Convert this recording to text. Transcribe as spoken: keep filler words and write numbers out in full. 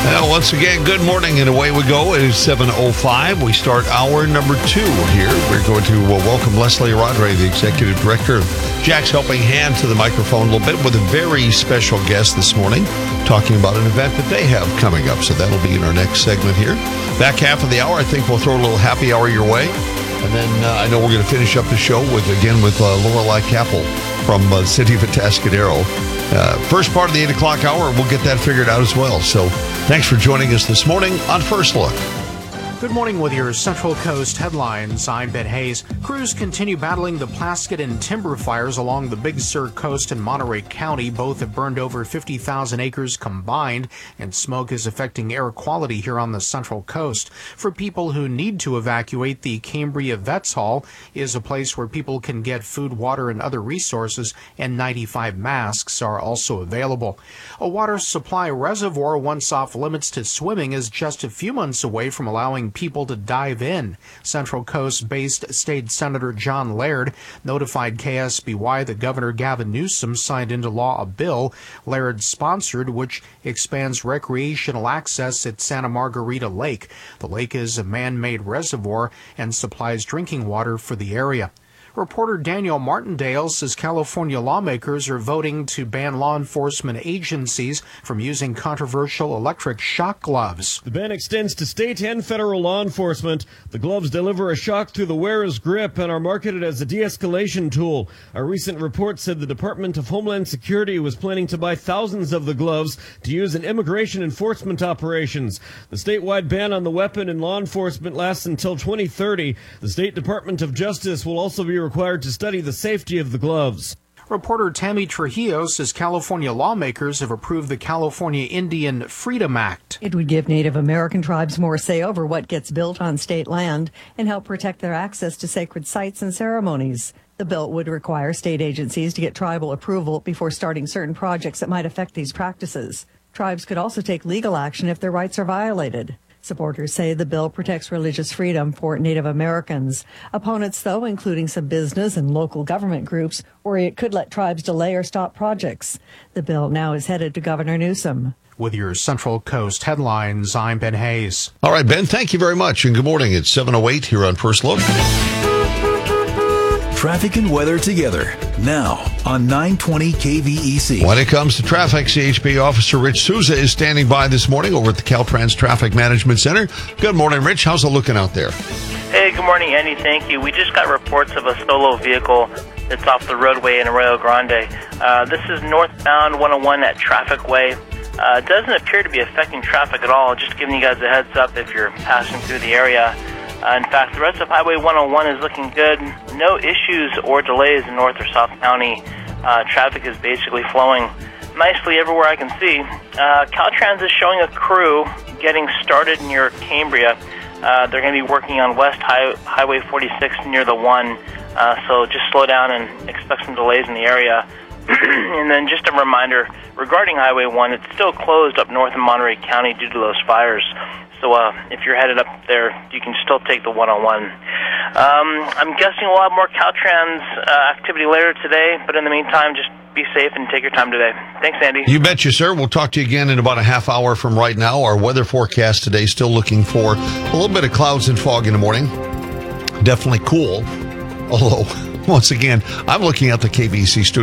Well, once again, good morning, and away we go. It is seven oh five. We start hour number two here. We're going to uh, welcome Leslie Rodre, the Executive Director of Jack's Helping Hand, to the microphone a little bit with a very special guest this morning, talking about an event that they have coming up. So that'll be in our next segment here. Back half of the hour, I think we'll throw a little happy hour your way. And then uh, I know we're going to finish up the show with, again, with uh, Lorelei Capel from uh, the city of Atascadero. Uh, first part of the eight o'clock hour, we'll get that figured out as well. So thanks for joining us this morning on First Look. Good morning with your Central Coast headlines. I'm Ben Hayes. Crews continue battling the Plaskett and timber fires along the Big Sur coast in Monterey County. Both have burned over fifty thousand acres combined, and smoke is affecting air quality here on the Central Coast. For people who need to evacuate, the Cambria Vets Hall is a place where people can get food, water, and other resources, and ninety-five masks are also available. A water supply reservoir once off limits to swimming is just a few months away from allowing people to dive in. Central Coast-based State Senator John Laird notified K S B Y that Governor Gavin Newsom signed into law a bill Laird sponsored which expands recreational access at Santa Margarita Lake. The lake is a man-made reservoir and supplies drinking water for the area. Reporter Daniel Martindale says California lawmakers are voting to ban law enforcement agencies from using controversial electric shock gloves. The ban extends to state and federal law enforcement. The gloves deliver a shock through the wearer's grip and are marketed as a de-escalation tool. A recent report said the Department of Homeland Security was planning to buy thousands of the gloves to use in immigration enforcement operations. The statewide ban on the weapon in law enforcement lasts until twenty thirty. The State Department of Justice will also be required to study the safety of the gloves. Reporter Tammy Trujillo says California lawmakers have approved the California Indian Freedom Act. It would give Native American tribes more say over what gets built on state land and help protect their access to sacred sites and ceremonies. The bill would require state agencies to get tribal approval before starting certain projects that might affect these practices. Tribes could also take legal action if their rights are violated. Supporters say the bill protects religious freedom for Native Americans. Opponents, though, including some business and local government groups, worry it could let tribes delay or stop projects. The bill now is headed to Governor Newsom. With your Central Coast headlines, I'm Ben Hayes. All right, Ben, thank you very much, and good morning. It's seven oh eight here on First Look. Traffic and weather together now on nine twenty K V E C. When it comes to traffic, C H P Officer Rich Souza is standing by this morning over at the Caltrans Traffic Management Center. Good morning, Rich. How's it looking out there? Hey, good morning, Andy. Thank you. We just got reports of a solo vehicle that's off the roadway in Arroyo Grande. Uh, this is northbound one oh one at Traffic Way. Uh, it doesn't appear to be affecting traffic at all, just giving you guys a heads up if you're passing through the area. Uh, in fact, the rest of Highway one oh one is looking good. No issues or delays in North or South County. Uh, traffic is basically flowing nicely everywhere I can see. Uh, Caltrans is showing a crew getting started near Cambria. Uh, they're going to be working on West High- Highway forty-six near the one, uh, so just slow down and expect some delays in the area. And then just a reminder, regarding Highway one, it's still closed up north in Monterey County due to those fires. So uh, if you're headed up there, you can still take the one oh one. Um, I'm guessing we'll have more Caltrans uh, activity later today, but in the meantime, just be safe and take your time today. Thanks, Andy. You betcha, sir. We'll talk to you again in about a half hour from right now. Our weather forecast today still looking for a little bit of clouds and fog in the morning. Definitely cool. Although, once again, I'm looking at the K V C studio.